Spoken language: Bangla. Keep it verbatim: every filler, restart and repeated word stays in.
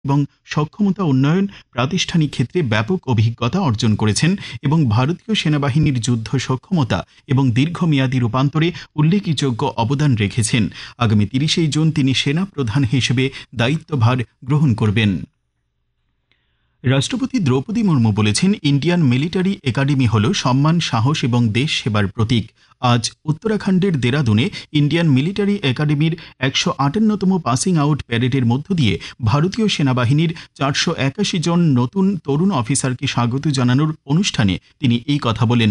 এবং সক্ষমতা উন্নয়ন, প্রাতিষ্ঠানিক ক্ষেত্রে ব্যাপক অভিজ্ঞতা অর্জন করেছেন এবং ভারতীয় সেনাবাহিনীর যুদ্ধ সক্ষমতা এবং দীর্ঘমেয়াদী রূপান্তরে উল্লেখযোগ্য অবদান রেখেছেন। আগামী তিরিশে জুন তিনি সেনা প্রধান হিসেবে দায়িত্বভার গ্রহণ করবেন। রাষ্ট্রপতি দ্রৌপদী মুর্মু বলেছেন, ইন্ডিয়ান মিলিটারি একাডেমি হল সম্মান, সাহস এবং দেশ সেবার প্রতীক। আজ উত্তরাখণ্ডের দেরাদুনে ইন্ডিয়ান মিলিটারি একাডেমির একশো আটান্নতম পাসিং আউট প্যারেডের মধ্য দিয়ে ভারতীয় সেনাবাহিনীর চারশো একাশি জন নতুন তরুণ অফিসারকে স্বাগত জানানোর অনুষ্ঠানে তিনি এই কথা বলেন।